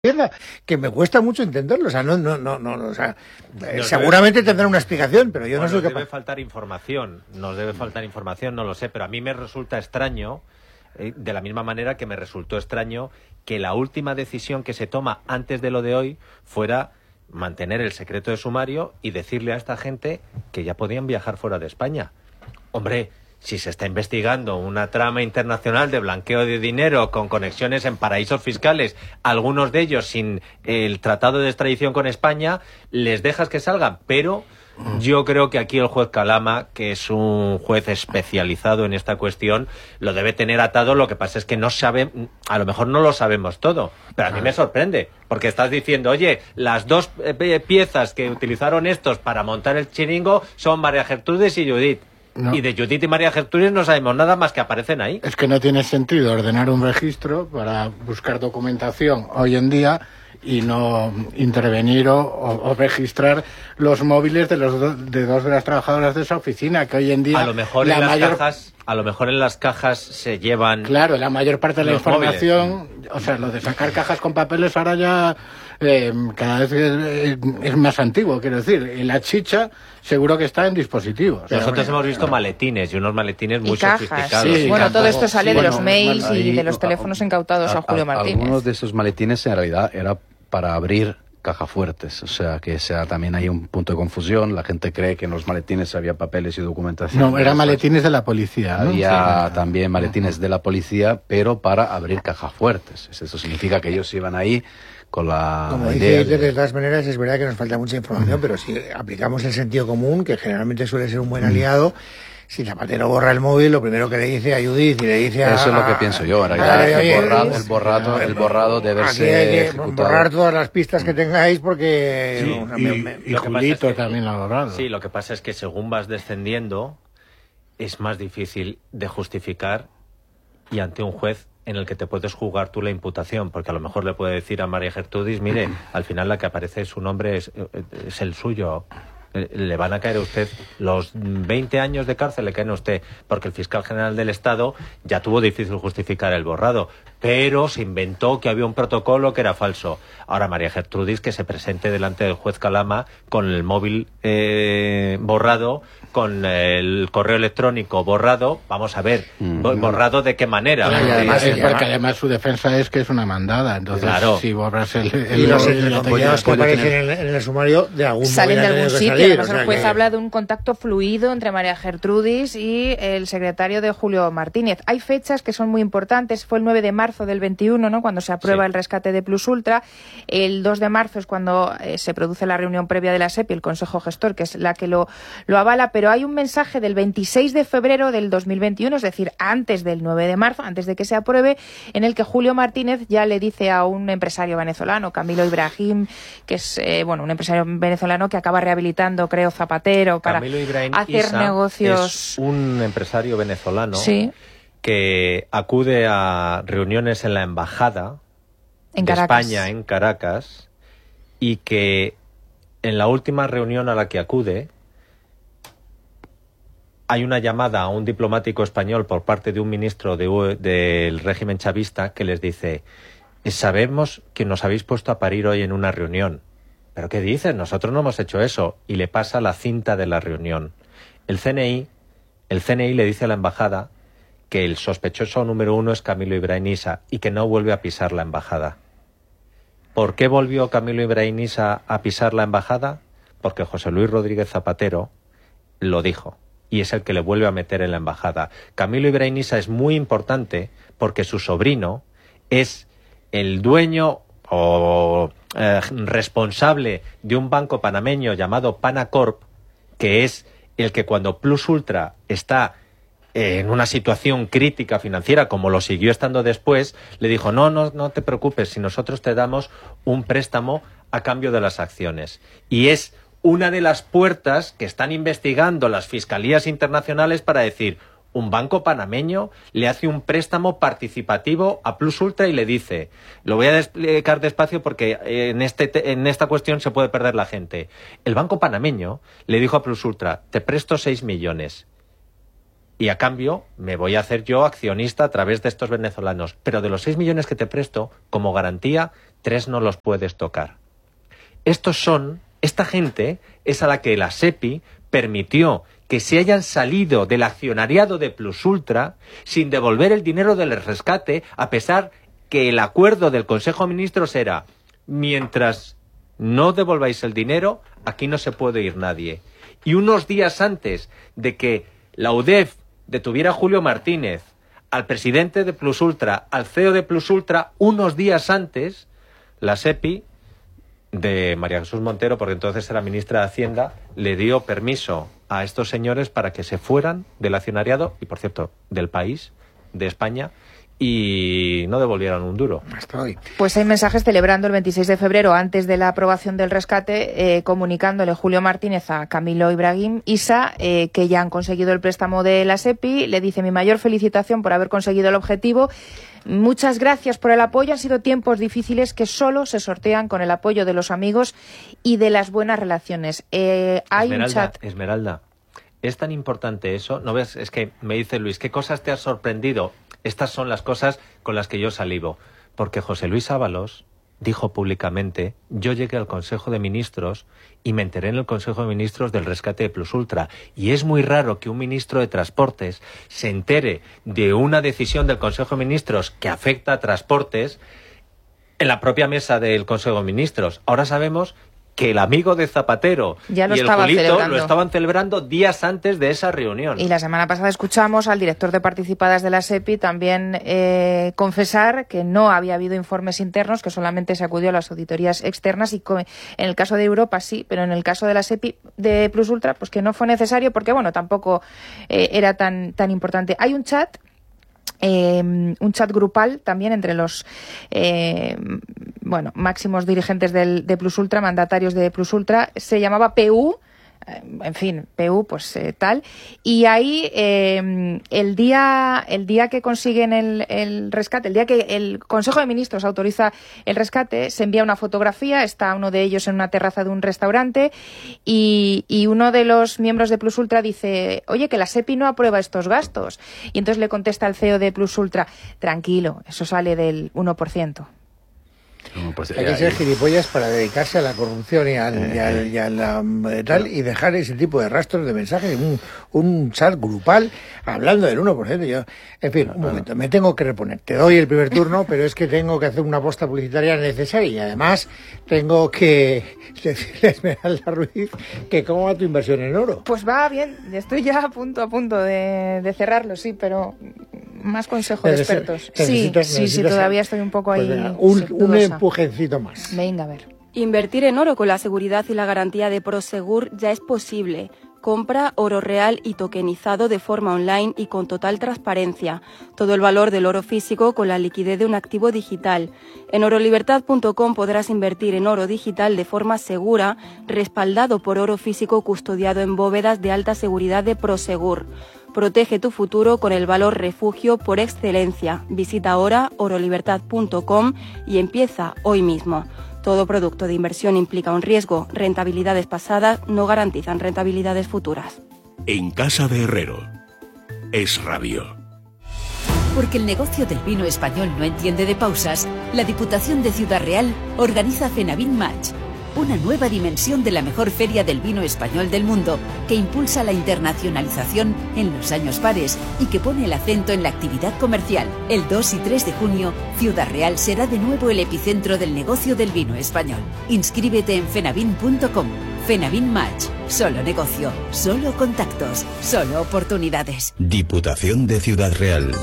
que me cuesta mucho entenderlo. O sea, o sea, seguramente tendrá una explicación, pero yo no sé qué. Nos debe faltar información, no lo sé, pero a mí me resulta extraño, de la misma manera que me resultó extraño que la última decisión que se toma antes de lo de hoy fuera mantener el secreto de sumario y decirle a esta gente que ya podían viajar fuera de España. Hombre, si se está investigando una trama internacional de blanqueo de dinero con conexiones en paraísos fiscales, algunos de ellos sin el tratado de extradición con España, les dejas que salgan. Pero yo creo que aquí el juez Calama, que es un juez especializado en esta cuestión, lo debe tener atado. Lo que pasa es que no sabe, a lo mejor no lo sabemos todo, pero a mí me sorprende, porque estás diciendo, oye, las dos piezas que utilizaron estos para montar el chiringo son María Gertrudis y Judith. No. Y de Judith y María Gertrudis no sabemos nada más que aparecen ahí. Es que no tiene sentido ordenar un registro para buscar documentación hoy en día y no intervenir o registrar los móviles de dos de las trabajadoras de esa oficina, que hoy en día a lo mejor en las cajas se llevan, claro, la mayor parte de la información móviles. O sea, lo de sacar cajas con papeles ahora ya cada vez es más antiguo, quiero decir, la chicha seguro que está en dispositivos. Nosotros hemos visto maletines, y unos maletines muy sofisticados. Sí, bueno, todo esto sale de los mails y de los teléfonos incautados a Julio Martínez. Algunos de esos maletines en realidad era para abrir cajafuertes, o sea que también hay un punto de confusión. La gente cree que en los maletines había papeles y documentación. No, eran maletines de la policía, ¿no? Había también maletines de la policía, pero para abrir cajafuertes. Eso significa que ellos iban ahí con la Como idea dice, de todas maneras, es verdad que nos falta mucha información, pero si aplicamos el sentido común, que generalmente suele ser un buen aliado, si Zapatero borra el móvil, lo primero que le dice a Judith y le dice a... Eso es lo que pienso yo. Ahora el borrado debe ser ejecutado. Borrar todas las pistas que tengáis porque... Y Julito también lo ha borrado. Sí, lo que pasa es que según vas descendiendo, es más difícil de justificar y ante un juez en el que te puedes jugar tú la imputación, porque a lo mejor le puede decir a María Gertrudis, mire, al final la que aparece su nombre es el suyo. Le van a caer a usted los 20 años de cárcel, le caen a usted, porque el fiscal general del Estado ya tuvo difícil justificar el borrado, pero se inventó que había un protocolo que era falso. Ahora María Gertrudis que se presente delante del juez Calama con el móvil borrado, con el correo electrónico borrado. Vamos a ver, ¿borrado de qué manera? Porque además su defensa es que es una mandada, entonces claro, si borras y los detallados que aparecen en el sumario de algún salen de algún sitio. Además, el juez habla de un contacto fluido entre María Gertrudis y el secretario de Julio Martínez. Hay fechas que son muy importantes. Fue el 9 de marzo del 21, ¿no?, cuando se aprueba el rescate de Plus Ultra. El 2 de marzo es cuando se produce la reunión previa de la SEPI, el Consejo Gestor, que es la que lo avala. Pero hay un mensaje del 26 de febrero del 2021, es decir, antes del 9 de marzo, antes de que se apruebe, en el que Julio Martínez ya le dice a un empresario venezolano, Camilo Ibrahim, que es un empresario venezolano que acaba rehabilitando, creo, Zapatero para hacer negocios. Es un empresario venezolano que acude a reuniones en la embajada de España en Caracas y que en la última reunión a la que acude hay una llamada a un diplomático español por parte de un ministro del régimen chavista que les dice: sabemos que nos habéis puesto a parir hoy en una reunión. ¿Pero qué dices? Nosotros no hemos hecho eso. Y le pasa la cinta de la reunión. El CNI le dice a la embajada que el sospechoso número 1 es Camilo Ibrahim Issa y que no vuelve a pisar la embajada. ¿Por qué volvió Camilo Ibrahim Issa a pisar la embajada? Porque José Luis Rodríguez Zapatero lo dijo y es el que le vuelve a meter en la embajada. Camilo Ibrahim Issa es muy importante porque su sobrino es el dueño o responsable de un banco panameño llamado Panacorp, que es el que cuando Plus Ultra está en una situación crítica financiera, como lo siguió estando después, le dijo: no te preocupes, si nosotros te damos un préstamo a cambio de las acciones. Y es una de las puertas que están investigando las fiscalías internacionales para decir: un banco panameño le hace un préstamo participativo a Plus Ultra y le dice, lo voy a explicar despacio porque en esta cuestión se puede perder la gente. El banco panameño le dijo a Plus Ultra: te presto 6 millones. y a cambio me voy a hacer yo accionista a través de estos venezolanos. Pero de los 6 millones que te presto, como garantía, 3 no los puedes tocar. Esta gente es a la que la SEPI permitió que se hayan salido del accionariado de Plus Ultra sin devolver el dinero del rescate, a pesar que el acuerdo del Consejo de Ministros era: mientras no devolváis el dinero, aquí no se puede ir nadie. Y unos días antes de que la UDEF detuviera a Julio Martínez, al presidente de Plus Ultra, al CEO de Plus Ultra, unos días antes, la SEPI de María Jesús Montero, porque entonces era ministra de Hacienda, le dio permiso a estos señores para que se fueran del accionariado y, por cierto, del país, de España, y no devolvieron un duro. Hasta hoy. Pues hay mensajes celebrando el 26 de febrero, antes de la aprobación del rescate, comunicándole Julio Martínez a Camilo Ibrahim Issa que ya han conseguido el préstamo de la SEPI. Le dice: mi mayor felicitación por haber conseguido el objetivo. Muchas gracias por el apoyo. Han sido tiempos difíciles que solo se sortean con el apoyo de los amigos y de las buenas relaciones. Hay un chat. Esmeralda, es tan importante eso. ¿No ves? Es que me dice Luis, ¿qué cosas te has sorprendido? Estas son las cosas con las que yo salivo. Porque José Luis Ábalos dijo públicamente: yo llegué al Consejo de Ministros y me enteré en el Consejo de Ministros del rescate de Plus Ultra. Y es muy raro que un ministro de Transportes se entere de una decisión del Consejo de Ministros que afecta a Transportes en la propia mesa del Consejo de Ministros. Ahora sabemos que el amigo de Zapatero y el Julito lo estaban celebrando días antes de esa reunión. Y la semana pasada escuchamos al director de participadas de la SEPI también confesar que no había habido informes internos, que solamente se acudió a las auditorías externas, y en el caso de Europa sí, pero en el caso de la SEPI de Plus Ultra, pues que no fue necesario, porque bueno, tampoco era tan importante. Hay un chat grupal también entre los máximos dirigentes de Plus Ultra, mandatarios de Plus Ultra. Se llamaba PU, en fin, PU, pues tal. Y ahí el día que consiguen el rescate, el día que el Consejo de Ministros autoriza el rescate, se envía una fotografía. Está uno de ellos en una terraza de un restaurante y uno de los miembros de Plus Ultra dice: oye, que la SEPI no aprueba estos gastos. Y entonces le contesta el CEO de Plus Ultra: tranquilo, eso sale del 1%. No, pues, hay que ser gilipollas para dedicarse a la corrupción y a la tal, y dejar ese tipo de rastros de mensajes en un chat grupal hablando del 1%. Yo, en fin, un momento, me tengo que reponer. Te doy el primer turno, pero es que tengo que hacer una aposta publicitaria necesaria y además tengo que decirle a Esmeralda Ruiz que cómo va tu inversión en oro. Pues va bien, estoy ya a punto de cerrarlo, sí, pero más consejo de expertos. Sí, todavía estoy un poco ahí. Un empujoncito más. Venga, a ver. Invertir en oro con la seguridad y la garantía de Prosegur ya es posible. Compra oro real y tokenizado de forma online y con total transparencia. Todo el valor del oro físico con la liquidez de un activo digital. En orolibertad.com podrás invertir en oro digital de forma segura, respaldado por oro físico custodiado en bóvedas de alta seguridad de Prosegur. Protege tu futuro con el valor refugio por excelencia. Visita ahora orolibertad.com y empieza hoy mismo. Todo producto de inversión implica un riesgo. Rentabilidades pasadas no garantizan rentabilidades futuras. En casa de Herrero. Es rabio. Porque el negocio del vino español no entiende de pausas, la Diputación de Ciudad Real organiza Fenavin Match, una nueva dimensión de la mejor feria del vino español del mundo, que impulsa la internacionalización en los años pares y que pone el acento en la actividad comercial. El 2 y 3 de junio, Ciudad Real será de nuevo el epicentro del negocio del vino español. Inscríbete en fenavin.com. Fenavin Match. Solo negocio, solo contactos, solo oportunidades. Diputación de Ciudad Real.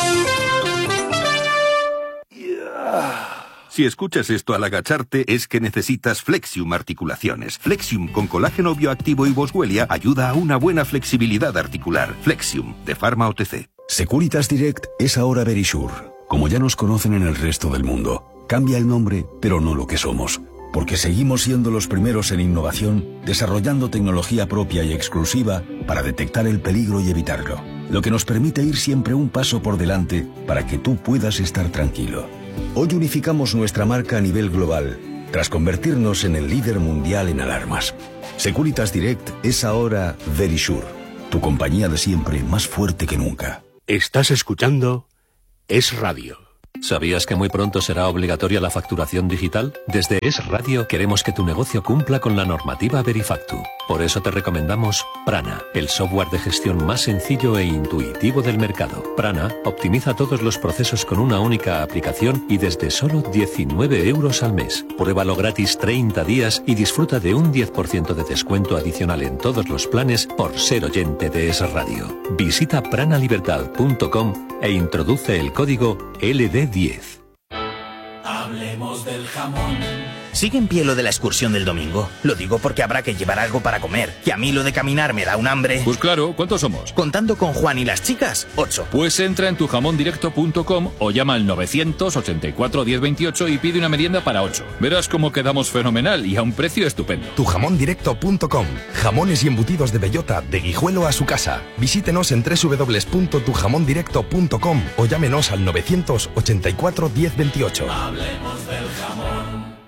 Si escuchas esto al agacharte, es que necesitas Flexium Articulaciones. Flexium con colágeno bioactivo y boswellia ayuda a una buena flexibilidad articular. Flexium, de Pharma OTC. Securitas Direct es ahora Verisure. Como ya nos conocen en el resto del mundo, cambia el nombre, pero no lo que somos. Porque seguimos siendo los primeros en innovación, desarrollando tecnología propia y exclusiva para detectar el peligro y evitarlo. Lo que nos permite ir siempre un paso por delante para que tú puedas estar tranquilo. Hoy unificamos nuestra marca a nivel global, tras convertirnos en el líder mundial en alarmas. Securitas Direct es ahora Verisure. tu compañía de siempre más fuerte que nunca. Estás escuchando Es Radio. ¿Sabías que muy pronto será obligatoria la facturación digital? Desde Es Radio queremos que tu negocio cumpla con la normativa Verifactu. Por eso te recomendamos Prana, el software de gestión más sencillo e intuitivo del mercado. Prana optimiza todos los procesos con una única aplicación y desde solo 19 euros al mes. Pruébalo gratis 30 días y disfruta de un 10% de descuento adicional en todos los planes por ser oyente de Es Radio. Visita pranalibertad.com e introduce el código LD10. Hablemos del jamón. ¿Sigue en pie lo de la excursión del domingo? Lo digo porque habrá que llevar algo para comer, que a mí lo de caminar me da un hambre. Pues claro, ¿cuántos somos? Contando con Juan y las chicas, 8. Pues entra en tujamondirecto.com o llama al 984 1028 y pide una merienda para 8. Verás cómo quedamos fenomenal y a un precio estupendo. Tujamondirecto.com. Jamones y embutidos de bellota, de Guijuelo a su casa. Visítenos en www.tujamondirecto.com o llámenos al 984 1028. Hablemos del jamón.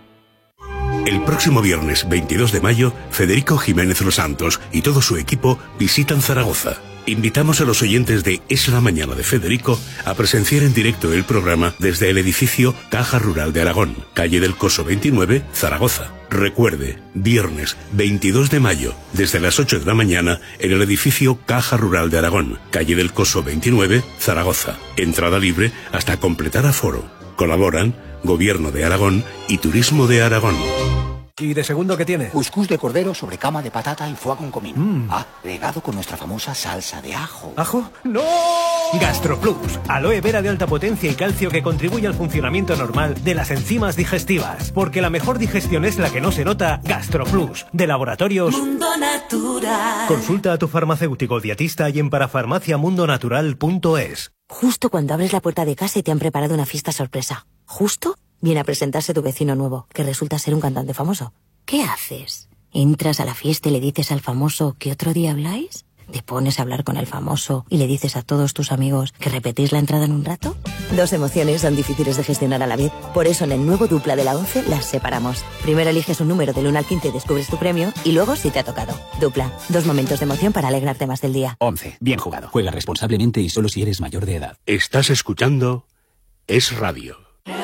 El próximo viernes 22 de mayo, Federico Jiménez Los Santos y todo su equipo visitan Zaragoza. Invitamos a los oyentes de Es la Mañana de Federico a presenciar en directo el programa desde el edificio Caja Rural de Aragón, calle del Coso 29, Zaragoza. Recuerde, viernes 22 de mayo, desde las 8 de la mañana, en el edificio Caja Rural de Aragón, calle del Coso 29, Zaragoza. Entrada libre hasta completar aforo. Colaboran Gobierno de Aragón y Turismo de Aragón. ¿Y de segundo qué tiene? Cuscús de cordero sobre cama de patata y foie con comino. Regado con nuestra famosa salsa de ajo. ¿Ajo? ¡No! GastroPlus, aloe vera de alta potencia y calcio que contribuye al funcionamiento normal de las enzimas digestivas. Porque la mejor digestión es la que no se nota. GastroPlus, de Laboratorios Mundo Natural. Consulta a tu farmacéutico dietista y en parafarmaciamundonatural.es. Justo cuando abres la puerta de casa y te han preparado una fiesta sorpresa. Justo viene a presentarse tu vecino nuevo, que resulta ser un cantante famoso. ¿Qué haces? ¿Entras a la fiesta y le dices al famoso que otro día habláis? ¿Te pones a hablar con el famoso y le dices a todos tus amigos que repetís la entrada en un rato? Dos emociones son difíciles de gestionar a la vez. Por eso en el nuevo Dupla de la 11 las separamos. Primero eliges un número del 1 al 15 y descubres tu premio, y luego si te ha tocado. Dupla, 2 momentos de emoción para alegrarte más del día. 11. Bien jugado. Juega responsablemente y solo si eres mayor de edad. Estás escuchando Es Radio.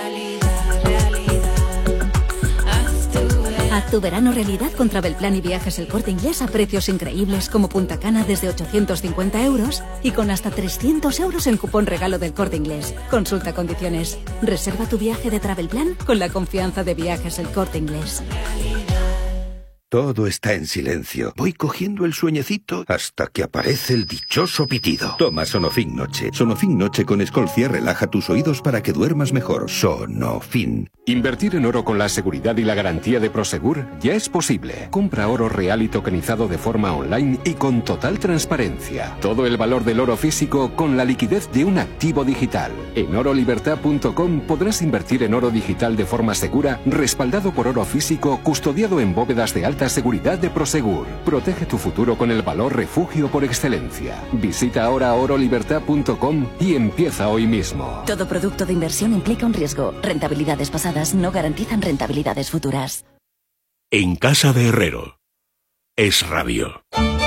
Haz tu verano realidad con Travelplan y Viajes El Corte Inglés a precios increíbles como Punta Cana desde 850 euros y con hasta 300 euros en cupón regalo del Corte Inglés. Consulta condiciones. Reserva tu viaje de Travelplan con la confianza de Viajes El Corte Inglés. Todo está en silencio. Voy cogiendo el sueñecito hasta que aparece el dichoso pitido. Toma Sonofin Noche. Sonofin Noche con Escolcia relaja tus oídos para que duermas mejor. Sonofin. Invertir en oro con la seguridad y la garantía de Prosegur ya es posible. Compra oro real y tokenizado de forma online y con total transparencia. Todo el valor del oro físico con la liquidez de un activo digital. En orolibertad.com podrás invertir en oro digital de forma segura, respaldado por oro físico, custodiado en bóvedas de alta seguridad de Prosegur. Protege tu futuro con el valor refugio por excelencia. Visita ahora orolibertad.com y empieza hoy mismo. Todo producto de inversión implica un riesgo. Rentabilidades pasadas no garantizan rentabilidades futuras. En casa de Herrero. Es Radio.